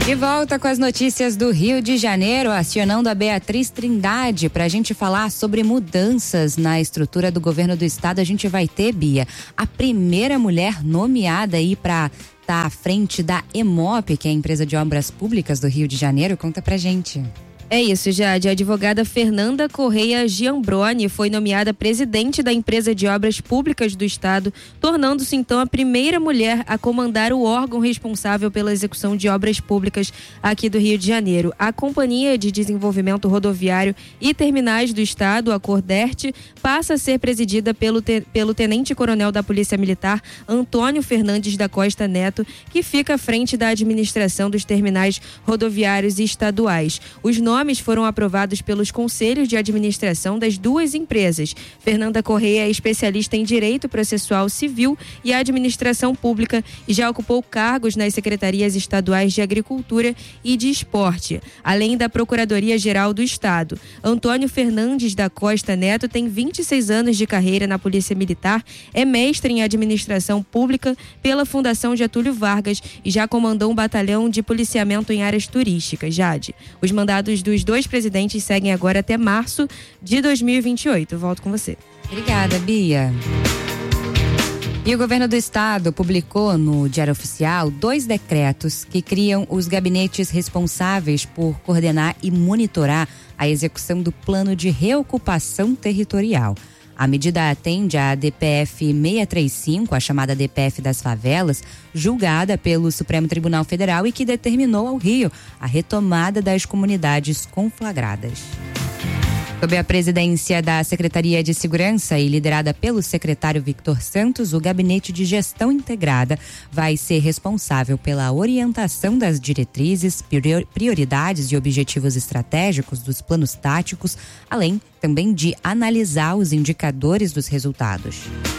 De volta com as notícias do Rio de Janeiro, acionando a Beatriz Trindade para a gente falar sobre mudanças na estrutura do governo do estado. A gente vai ter, Bia, a primeira mulher nomeada aí para estar à frente da EMOP, que é a empresa de obras públicas do Rio de Janeiro. Conta pra gente. É isso, Jade. A advogada Fernanda Correia Giambroni foi nomeada presidente da empresa de obras públicas do estado, tornando-se então a primeira mulher a comandar o órgão responsável pela execução de obras públicas aqui do Rio de Janeiro. A Companhia de Desenvolvimento Rodoviário e Terminais do Estado, a Corderte, passa a ser presidida pelo tenente-coronel da Polícia Militar, Antônio Fernandes da Costa Neto, que fica à frente da administração dos terminais rodoviários e estaduais. Os nomes foram aprovados pelos conselhos de administração das duas empresas. Fernanda Correia é especialista em Direito Processual Civil e Administração Pública e já ocupou cargos nas secretarias estaduais de Agricultura e de Esporte, além da Procuradoria-Geral do Estado. Antônio Fernandes da Costa Neto tem 26 anos de carreira na Polícia Militar, é mestre em Administração Pública pela Fundação Getúlio Vargas e já comandou um batalhão de policiamento em áreas turísticas. Jade, os mandados dos dois presidentes seguem agora até março de 2028. Eu volto com você. Obrigada, Bia. E o governo do estado publicou no Diário Oficial 2 decretos que criam os gabinetes responsáveis por coordenar e monitorar a execução do plano de reocupação territorial. A medida atende à DPF 635, a chamada DPF das favelas, julgada pelo Supremo Tribunal Federal e que determinou ao Rio a retomada das comunidades conflagradas. Sob a presidência da Secretaria de Segurança e liderada pelo secretário Victor Santos, o Gabinete de Gestão Integrada vai ser responsável pela orientação das diretrizes, prioridades e objetivos estratégicos dos planos táticos, além também de analisar os indicadores dos resultados.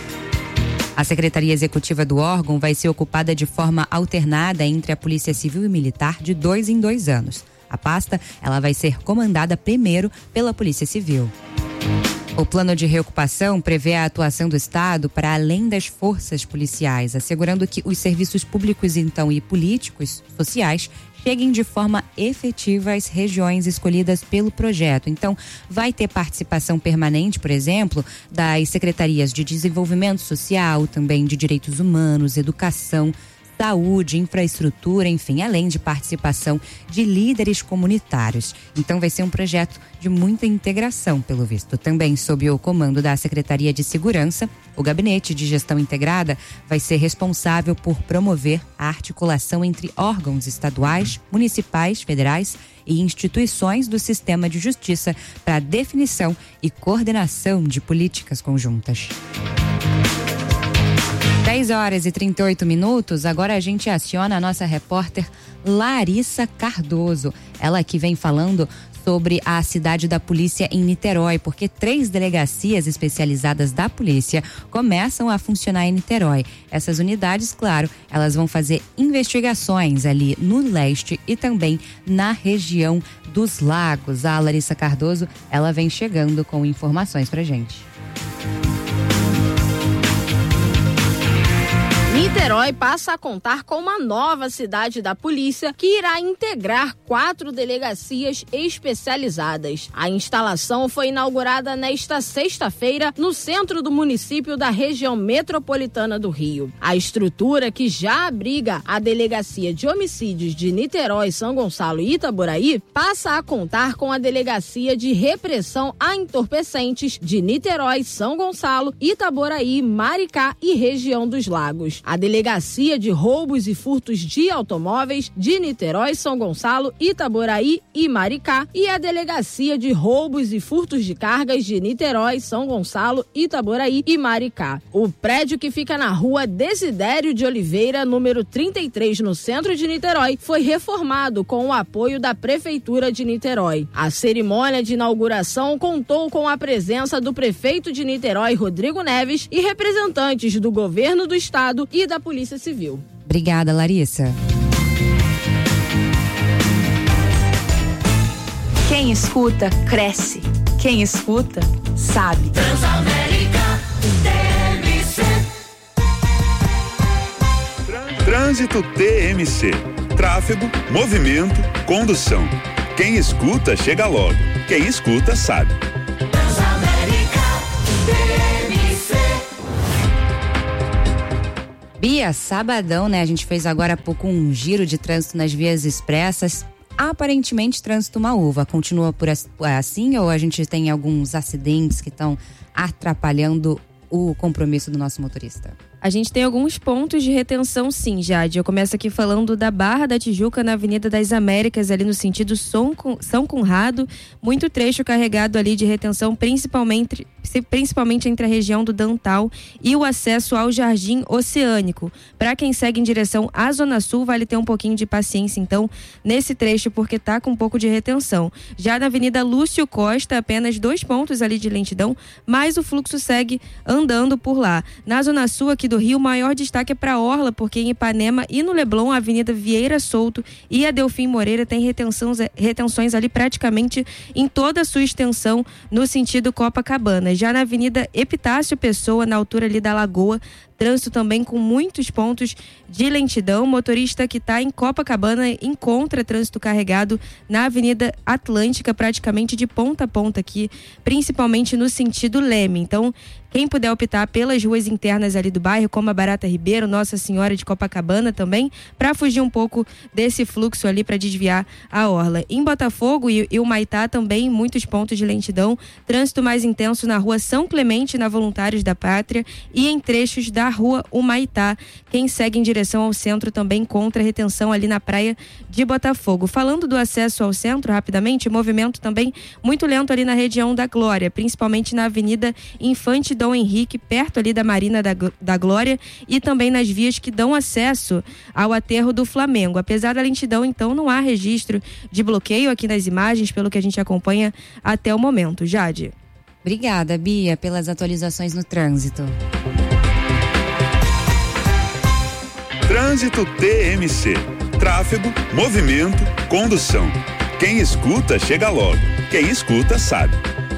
A Secretaria Executiva do órgão vai ser ocupada de forma alternada entre a Polícia Civil e Militar de 2 em 2 anos. A pasta, ela vai ser comandada primeiro pela Polícia Civil. O plano de reocupação prevê a atuação do Estado para além das forças policiais, assegurando que os serviços públicos então e políticos, sociais, cheguem de forma efetiva às regiões escolhidas pelo projeto. Então, vai ter participação permanente, por exemplo, das secretarias de Desenvolvimento Social, também de Direitos Humanos, Educação, saúde, infraestrutura, enfim, além de participação de líderes comunitários. Então vai ser um projeto de muita integração, pelo visto. Também sob o comando da Secretaria de Segurança, o Gabinete de Gestão Integrada vai ser responsável por promover a articulação entre órgãos estaduais, municipais, federais e instituições do sistema de justiça para a definição e coordenação de políticas conjuntas. 10h38, agora a gente aciona a nossa repórter Larissa Cardoso. Ela que vem falando sobre a cidade da polícia em Niterói, porque 3 delegacias especializadas da polícia começam a funcionar em Niterói. Essas unidades, claro, elas vão fazer investigações ali no leste e também na região dos Lagos. A Larissa Cardoso, ela vem chegando com informações pra gente. Niterói passa a contar com uma nova cidade da polícia que irá integrar 4 delegacias especializadas. A instalação foi inaugurada nesta sexta-feira no centro do município da região metropolitana do Rio. A estrutura, que já abriga a Delegacia de Homicídios de Niterói, São Gonçalo e Itaboraí, passa a contar com a Delegacia de Repressão a Entorpecentes de Niterói, São Gonçalo, Itaboraí, Maricá e região dos Lagos. A Delegacia de Roubos e Furtos de Automóveis de Niterói, São Gonçalo, Itaboraí e Maricá e a Delegacia de Roubos e Furtos de Cargas de Niterói, São Gonçalo, Itaboraí e Maricá. O prédio, que fica na rua Desidério de Oliveira, número 33, no centro de Niterói, foi reformado com o apoio da Prefeitura de Niterói. A cerimônia de inauguração contou com a presença do prefeito de Niterói, Rodrigo Neves, e representantes do governo do estado e da Polícia Civil. Obrigada, Larissa. Quem escuta, cresce. Quem escuta, sabe. Transamérica TMC. Trânsito TMC. Tráfego, movimento, condução. Quem escuta, chega logo. Quem escuta, sabe. Bia, sabadão, né? A gente fez agora há pouco um giro de trânsito nas vias expressas. Aparentemente, trânsito uma uva. Continua por assim ou a gente tem alguns acidentes que estão atrapalhando o compromisso do nosso motorista? A gente tem alguns pontos de retenção, sim, Jade. Eu começo aqui falando da Barra da Tijuca, na Avenida das Américas, ali no sentido São Conrado. Muito trecho carregado ali de retenção, principalmente entre a região do Dantal e o acesso ao Jardim Oceânico. Para quem segue em direção à Zona Sul, vale ter um pouquinho de paciência, então, nesse trecho, porque tá com um pouco de retenção. Já na Avenida Lúcio Costa, apenas 2 pontos ali de lentidão, mas o fluxo segue andando por lá. Na Zona Sul, aqui do Rio, o maior destaque é para a Orla, porque em Ipanema e no Leblon, a Avenida Vieira Souto e a Delfim Moreira tem retenções ali praticamente em toda a sua extensão no sentido Copacabana. Já na Avenida Epitácio Pessoa, na altura ali da Lagoa, trânsito também com muitos pontos de lentidão. O motorista que está em Copacabana encontra trânsito carregado na Avenida Atlântica, praticamente de ponta a ponta aqui, principalmente no sentido Leme. Então, quem puder optar pelas ruas internas ali do bairro, como a Barata Ribeiro, Nossa Senhora de Copacabana também, para fugir um pouco desse fluxo ali, para desviar a orla. Em Botafogo e o Maitá também, muitos pontos de lentidão, trânsito mais intenso na rua São Clemente, na Voluntários da Pátria, e em trechos da rua Humaitá. Quem segue em direção ao centro também encontra retenção ali na praia de Botafogo. Falando do acesso ao centro, rapidamente, o movimento também muito lento ali na região da Glória, principalmente na Avenida Infante Dom Henrique, perto ali da Marina da Glória, e também nas vias que dão acesso ao aterro do Flamengo. Apesar da lentidão, então, não há registro de bloqueio aqui nas imagens, pelo que a gente acompanha até o momento. Jade. Obrigada, Bia, pelas atualizações no trânsito. Trânsito TMC. Tráfego, movimento, condução. Quem escuta, chega logo. Quem escuta, sabe.